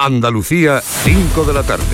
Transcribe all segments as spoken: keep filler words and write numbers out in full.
Andalucía, cinco de la tarde.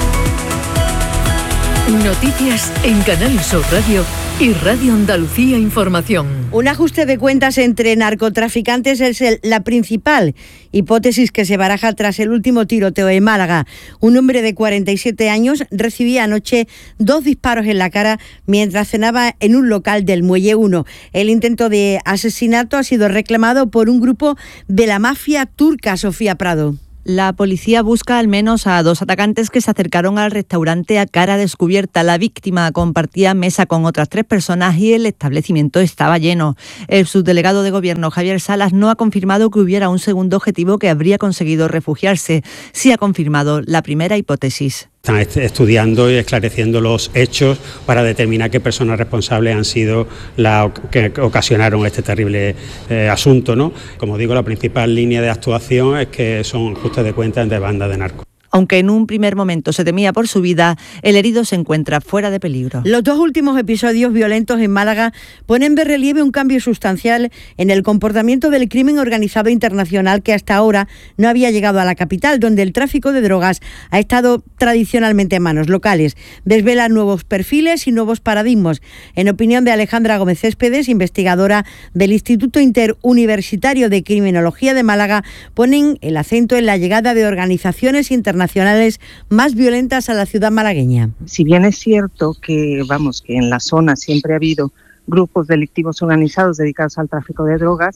Noticias en Canal Sur Radio y Radio Andalucía Información. Un ajuste de cuentas entre narcotraficantes es el, la principal hipótesis que se baraja tras el último tiroteo en Málaga. Un hombre de cuarenta y siete años recibía anoche dos disparos en la cara mientras cenaba en un local del Muelle uno. El intento de asesinato ha sido reclamado por un grupo de la mafia turca. Sofía Prado. La policía busca al menos a dos atacantes que se acercaron al restaurante a cara descubierta. La víctima compartía mesa con otras tres personas y el establecimiento estaba lleno. El subdelegado de Gobierno, Javier Salas, no ha confirmado que hubiera un segundo objetivo que habría conseguido refugiarse. Sí ha confirmado la primera hipótesis. Están estudiando y esclareciendo los hechos para determinar qué personas responsables han sido las que ocasionaron este terrible eh, asunto, ¿no? Como digo, la principal línea de actuación es que son ajustes de cuentas entre bandas de narcos. Aunque en un primer momento se temía por su vida, el herido se encuentra fuera de peligro. Los dos últimos episodios violentos en Málaga ponen de relieve un cambio sustancial en el comportamiento del crimen organizado internacional que hasta ahora no había llegado a la capital, donde el tráfico de drogas ha estado tradicionalmente en manos locales. Desvela nuevos perfiles y nuevos paradigmas. En opinión de Alejandra Gómez Céspedes, investigadora del Instituto Interuniversitario de Criminología de Málaga, ponen el acento en la llegada de organizaciones internacionales nacionales más violentas a la ciudad malagueña. Si bien es cierto que, vamos, que en la zona siempre ha habido grupos delictivos organizados dedicados al tráfico de drogas,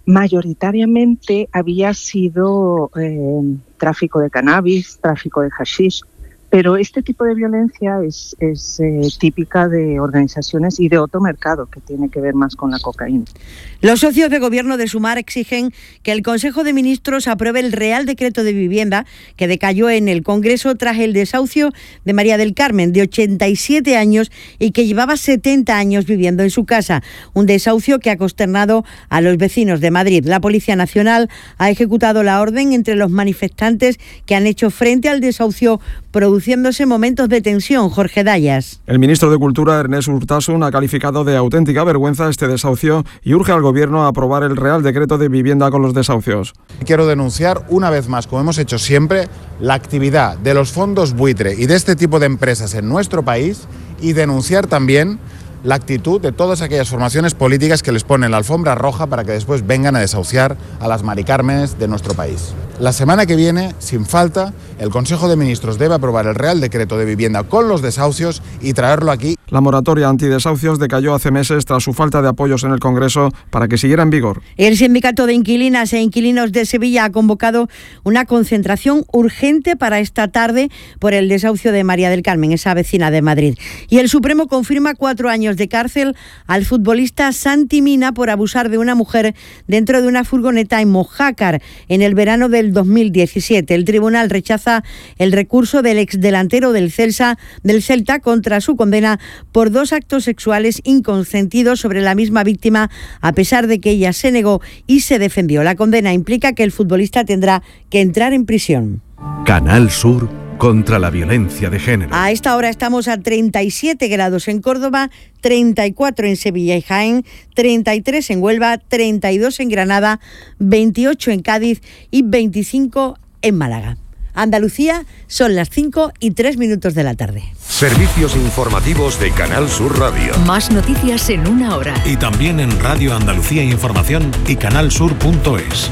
mayoritariamente había sido eh, tráfico de cannabis, tráfico de hashish, pero este tipo de violencia es, es eh, típica de organizaciones y de otro mercado que tiene que ver más con la cocaína. Los socios de gobierno de Sumar exigen que el Consejo de Ministros apruebe el Real Decreto de Vivienda que decayó en el Congreso tras el desahucio de María del Carmen, de ochenta y siete años y que llevaba setenta años viviendo en su casa. Un desahucio que ha consternado a los vecinos de Madrid. La Policía Nacional ha ejecutado la orden entre los manifestantes que han hecho frente al desahucio, produciéndose momentos de tensión. Jorge Dayas. El ministro de Cultura, Ernest Urtasun, ha calificado de auténtica vergüenza este desahucio y urge al Gobierno a aprobar el Real Decreto de Vivienda con los desahucios. Quiero denunciar una vez más, como hemos hecho siempre, la actividad de los fondos buitre y de este tipo de empresas en nuestro país y denunciar también la actitud de todas aquellas formaciones políticas que les ponen la alfombra roja para que después vengan a desahuciar a las Mari Cármenes de nuestro país. La semana que viene, sin falta, el Consejo de Ministros debe aprobar el Real Decreto de Vivienda con los desahucios y traerlo aquí. La moratoria antidesahucios decayó hace meses tras su falta de apoyos en el Congreso para que siguiera en vigor. El Sindicato de Inquilinas e Inquilinos de Sevilla ha convocado una concentración urgente para esta tarde por el desahucio de María del Carmen, esa vecina de Madrid. Y el Supremo confirma cuatro años de cárcel al futbolista Santi Mina por abusar de una mujer dentro de una furgoneta en Mojácar en el verano del dos mil diecisiete. El tribunal rechaza el recurso del exdelantero del Celta, del Celta contra su condena por dos actos sexuales inconsentidos sobre la misma víctima, a pesar de que ella se negó y se defendió. La condena implica que el futbolista tendrá que entrar en prisión. Canal Sur contra la violencia de género. A esta hora estamos a treinta y siete grados en Córdoba, treinta y cuatro en Sevilla y Jaén, treinta y tres en Huelva, treinta y dos en Granada, veintiocho en Cádiz y veinticinco en Málaga. Andalucía, son las cinco y tres minutos de la tarde. Servicios informativos de Canal Sur Radio. Más noticias en una hora. Y también en Radio Andalucía Información y canalsur punto es.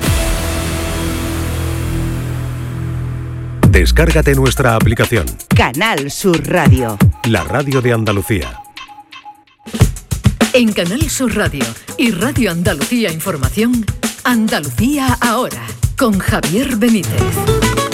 Descárgate nuestra aplicación. Canal Sur Radio. La radio de Andalucía. En Canal Sur Radio y Radio Andalucía Información, Andalucía ahora, con Javier Benítez.